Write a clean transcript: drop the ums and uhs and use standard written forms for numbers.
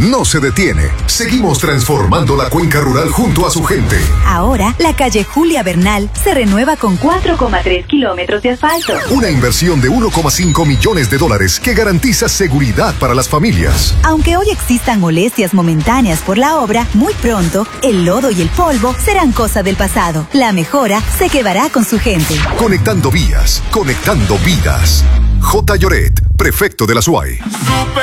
no se detiene. Seguimos transformando la cuenca rural junto a su gente. Ahora, la calle Julia Bernal se renueva con 4,3 kilómetros de asfalto. Una inversión de $1,5 millones que garantiza seguridad para las familias. Aunque hoy existan molestias momentáneas por la obra, muy pronto, el lodo y el polvo serán cosa del pasado. La mejora se quedará con su gente. Conectando vías, conectando vidas. J. Lloret, prefecto de la SUAY.